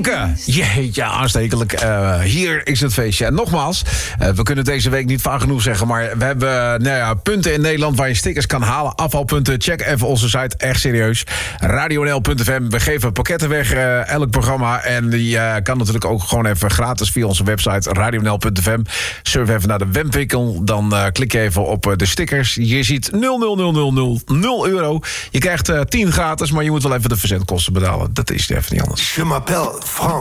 Anke, jeetje, aanstekelijk. Hier is het feestje. En nogmaals, we kunnen deze week niet vaak genoeg zeggen, maar we hebben punten in Nederland waar je stickers kan halen. Afvalpunten, check even onze site, echt serieus. RadioNL.fm, we geven pakketten weg, elk programma. En die kan natuurlijk ook gewoon even gratis via onze website, RadioNL.fm. Surf even naar de webwinkel, dan klik je even op de stickers. Je ziet 0 euro. Je krijgt 10 gratis, maar je moet wel even de verzendkosten betalen. Dat is even niet anders. Je m'appelle Frank.